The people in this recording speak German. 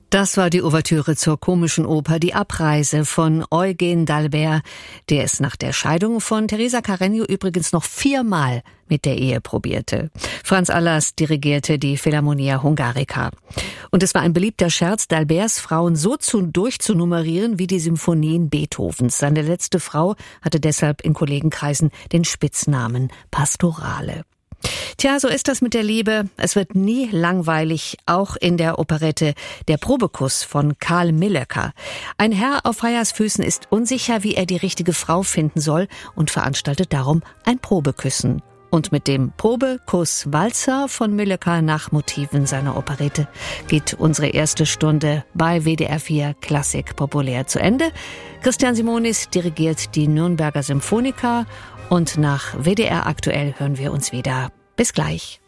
Das war die Ouvertüre zur komischen Oper Die Abreise von Eugen d'Albert, der es nach der Scheidung von Teresa Carreño übrigens noch 4-mal mit der Ehe probierte. Franz Allers dirigierte die Philharmonia Hungarica. Und es war ein beliebter Scherz, d'Alberts Frauen so durchzunummerieren wie die Symphonien Beethovens. Seine letzte Frau hatte deshalb in Kollegenkreisen den Spitznamen Pastorale. Tja, so ist das mit der Liebe. Es wird nie langweilig, auch in der Operette Der Probekuss von Karl Millöcker. Ein Herr auf Freiersfüßen ist unsicher, wie er die richtige Frau finden soll und veranstaltet darum ein Probeküssen. Und mit dem Probekuss-Walzer von Millöcker nach Motiven seiner Operette geht unsere erste Stunde bei WDR 4 Klassik populär zu Ende. Christian Simonis dirigiert die Nürnberger Symphoniker und nach WDR aktuell hören wir uns wieder. Bis gleich.